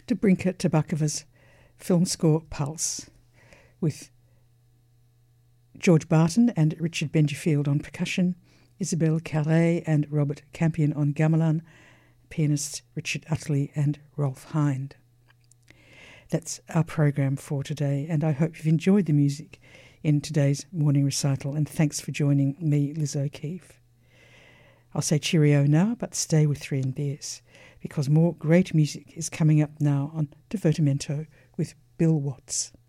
Dobrinka Tabakova's film score Pulse, with George Barton and Richard Benjifield on percussion, Isabelle Carré and Robert Campion on gamelan, pianists Richard Utley and Rolf Hind. That's our program for today, and I hope you've enjoyed the music in today's morning recital, and thanks for joining me, Liz O'Keefe. I'll say cheerio now, but stay with 3 and Beers, because more great music is coming up now on Divertimento with Bill Watts.